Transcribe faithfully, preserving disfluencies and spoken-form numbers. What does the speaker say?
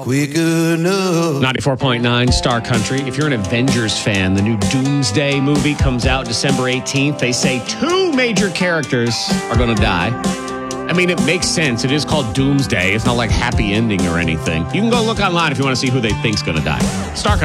quick enough. ninety-four point nine Star Country. If you're an Avengers fan, the new Doomsday movie comes out December eighteenth. They say two major characters are going to die. I mean, it makes sense. It is called Doomsday. It's not like happy ending or anything. You can go look online if you want to see who they think's going to die. Star Country.